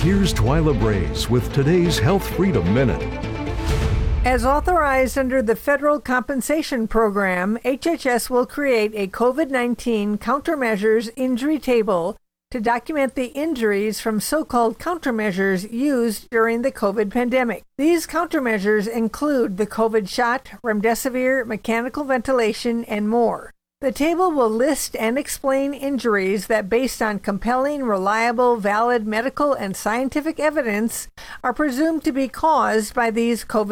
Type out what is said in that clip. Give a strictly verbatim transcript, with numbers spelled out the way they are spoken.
Here's Twyla Braze with today's Health Freedom Minute. As authorized under the Federal Compensation Program, H H S will create a COVID nineteen countermeasures injury table to document the injuries from so-called countermeasures used during the COVID pandemic. These countermeasures include the COVID shot, remdesivir, mechanical ventilation, and more. The table will list and explain injuries that, based on compelling, reliable, valid medical and scientific evidence, are presumed to be caused by these COVID